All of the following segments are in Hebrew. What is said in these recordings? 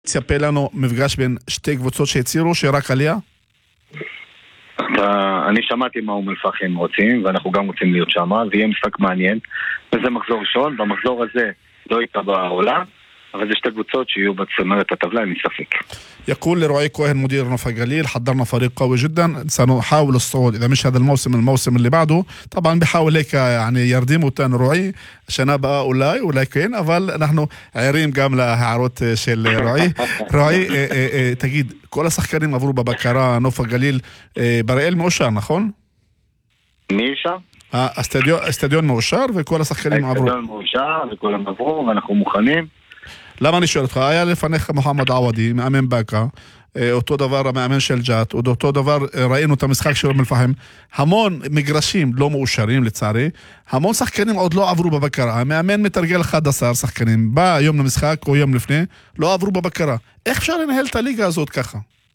ציפה לנו מפגש בין שתי קבוצות שהצהירו שרק עלייה? אני שמעתי מה אום אל-פחם רוצים, ואנחנו גם רוצים להיות שם, ויהיה משחק מעניין, וזה מחזור ראשון, והמחזור הזה לא ייתה בעולם, אבל זה שתי קבוצות שיהיו בצמרת הטבלה, אין ספק. يقول لرعي كوهن مدير نوف الجليل حضرنا فريق قوي جدا سنحاول الصعود إذا مش هذا الموسم اللي بعده طبعا بحاول هيك يعني يردموا تاني رعي عشان أبقى أولاي ولكن أفضل نحن عيرين قاملة هعروت شل رعي تجد كل السحكرين مفروض ببكرة نوف الجليل برائل مؤشر نخون ميشا استاديون מאושר וכל השחקנים עברו. استاديون מאושר וכולם עברו ואנחנו מוכנים. למה אני שואל אותך? היה לפניך מוחמד עוואדי, מאמן באקה, אותו דבר המאמן של ג'ת, אותו דבר ראינו את המשחק של אום אל-פחם, המון מגרשים לא מאושרים לצערי, המון שחקנים עוד לא עברו בבקרה, המאמן מתרגל 11 שחקנים, בא יום למשחק או יום לפני, לא עברו בבקרה. איך אפשר לנהל את הליגה הזאת ככה?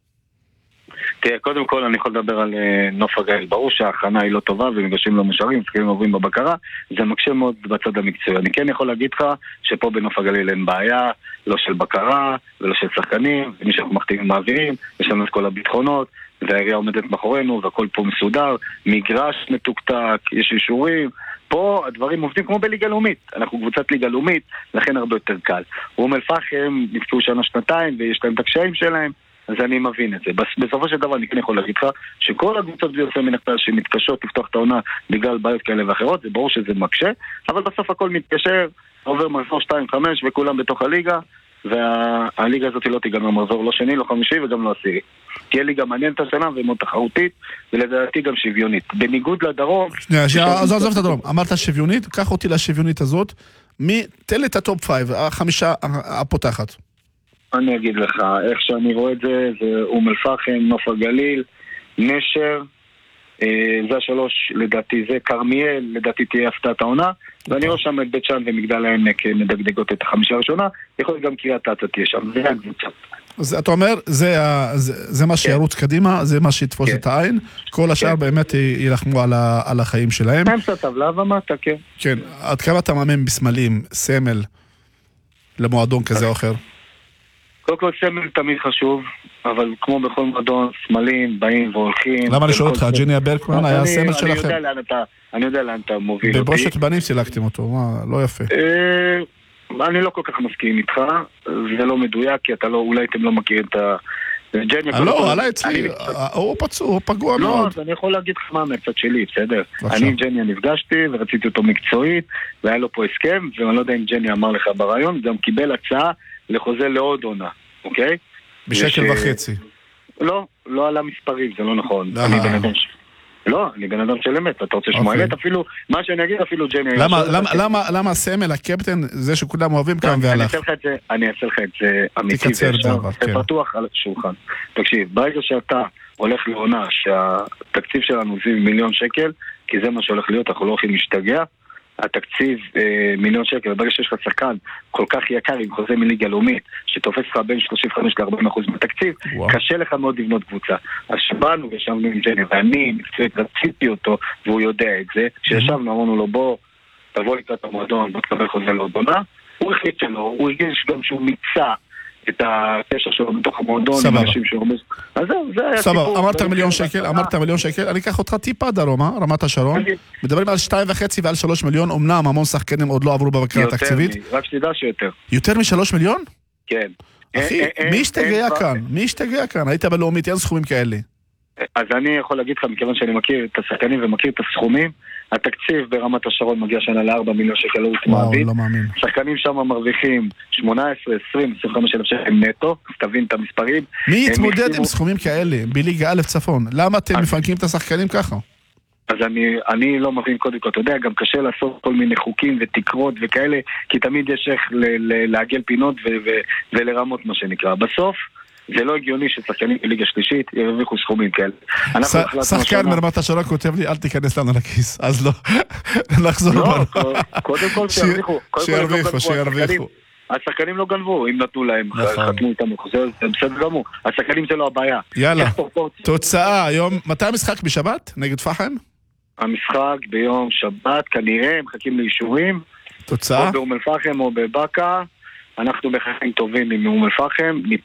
תראה, קודם כל אני יכול לדבר על נוף הגליל. ברור שההכנה היא לא טובה ומגרשים לא מאושרים, שחקנים עוברים בבקרה, זה מקשה מאוד בצד המקצועי. אני כן יכול להגיד לך שפה בנוף הגליל אין בעיה, לא של בקרה ולא של שחקנים, ומי שאנחנו מחתימים מעבירים, יש לנו את כל הביטחונות, והעירייה עומדת מאחורינו, והכל פה מסודר, מגרש מתוקתק, יש אישורים, פה הדברים עובדים כמו בליגה לאומית, אנחנו קבוצת ליגה לאומית, לכן הרבה יותר קל. אום אל-פחם נפצעו שנה-שנתיים ויש להם את הקשיים שלהם, אז אני מבין את זה. בסופו של דבר אני כן יכול להגיד לך שכל הקבוצות ביוצא מן הכלל שמתקשות לפתוח את העונה בגלל בעיות כאלה ואחרות, זה ברור שזה מקשה, אבל בסוף הכל מתקשר, עובר מחזור 2-5 וכולם בתוך הליגה, והליגה הזאת לא תיגמר מחזור לא שני, לא חמישי וגם לא עשירי. תהיה ליגה מעניינת השנה ומאוד תחרותית, ולדעתי גם שוויונית. בניגוד לדרום... עזוב את הדרום, אמרת שוויונית, קח אותי לשוויונית הזאת, תן לי את הטופ 5, החמישה הפותחת. אני אגיד לך, איך שאני רואה את זה, זה אום אל-פחם, נוף הגליל, נשר, זה השלוש, לדעתי זה כרמיאל, לדעתי תהיה הפתעת העונה, ואני רואה שם את בית שאן ומגדל העמק מדגדגות את החמישה הראשונה, יכול להיות גם קריית אתא תהיה שם, זה הקבוצה. אז אתה אומר, זה מה שירוץ קדימה, זה מה שיתפוס את העין, כל השאר באמת ילחמו על החיים שלהם. אמצע טבלה ומטה, כן. כן, עד כמה אתה מאמין בסמלים, סמל, למועדון כזה או אחר? קודם כל סמל תמיד חשוב, אבל כמו בכל מועדון, סמלים באים והולכים. למה אני שואל אותך, ג'יניה ברקמן היה סמל שלכם? אני יודע לאן אתה מוביל אותי. בבושת בנים סילקתם אותו, לא יפה. אני לא כל כך מסכים איתך, זה לא מדויק, כי אתה לא, אולי אתם לא מכירים את ג'ניה. לא, עלה אצלי, הוא פצוע, הוא פגוע מאוד. לא, אני יכול להגיד לך מה מהצד שלי, בסדר. אני עם ג'ניה נפגשתי ורציתי אותו מקצועית, והיה לו פה הסכם, ואני לא יודע אם ג'ניה אמר לך ברעיון, גם קיבל הצעה לחוזה לעוד עונה, אוקיי? בשקל וחצי. לא על המספרים, זה לא נכון. אני בן אדם של אמת, אתה רוצה לשמוע אמת אפילו, מה שאני אגיד אפילו ג'ניה. למה הסמל, הקפטן, זה שכולם אוהבים כאן והלך? אני אעשה לך את זה אמיתי ופתוח על השולחן. תקשיב, ברגע שאתה הולך לעונה שהתקציב שלנו זה 1,000,000 שקל, כי זה מה שהולך להיות, אנחנו לא הולכים להשתגע, התקציב 1,000,000 שקל, וברגע שיש לך שחקן כל כך יקר עם חוזה מליגה לאומית שתופס לך בין 35-40% מהתקציב, קשה לך מאוד לבנות קבוצה. אז שבאנו וישבנו עם ג'ני ואני מקצועית רציתי אותו והוא יודע את זה, כשישבנו אמרנו לו בוא תבוא לקראת המועדון, בוא תקבל חוזה לעוד עונה, הוא החליט שלו, הוא הרגיש גם שהוא מיצה את הקשר שלו בתוך המועדון עם אנשים שאומרים, אז זה היה סיפור. סבבה, אמרת 1,000,000 שקל, אני אקח אותך טיפה דרומה, רמת השרון, מדברים על 2.5 ועל 3 מיליון, אמנם המון שחקנים עוד לא עברו בבקרה התקציבית. רק שתדע שיותר. יותר מ3 מיליון? כן. אחי, מי השתגע כאן? היית בלאומית, אין סכומים כאלה. אז אני יכול להגיד לך, מכיוון שאני מכיר את השחקנים ומכיר את הסכומים, התקציב ברמת השרון מגיע שנה ל4,000,000 שקל, לא מאמין. שחקנים שם מרוויחים 18, 20, 25,000 שקל נטו, תבין את המספרים. מי יתמודד עם סכומים כאלה בליגה א' צפון? למה אתם מפנקים את השחקנים ככה? אז אני לא מבין קודם כל, אתה יודע, גם קשה לעשות כל מיני חוקים ותקרות וכאלה, כי תמיד יש איך לעגל פינות ולרמות מה שנקרא. בסוף, זה לא הגיוני ששחקנים בליגה שלישית ירוויחו סכומים כאלה. שחקן מרמת השרון כותב לי, אל תיכנס לנו לכיס, אז לא, נחזור. לא, קודם כל שירוויחו. השחקנים לא גנבו, אם נתנו להם, חתמו איתם, זה בסדר גמור. השחקנים זה לא הבעיה. יאללה, תוצאה, מתי המשחק בשבת? נגד פחם? המשחק ביום שבת, כנראה, מחכים לאישורים. תוצאה? או באום אל-פחם או בבאקה. אנחנו בחיים טובים עם אום אל-פחם.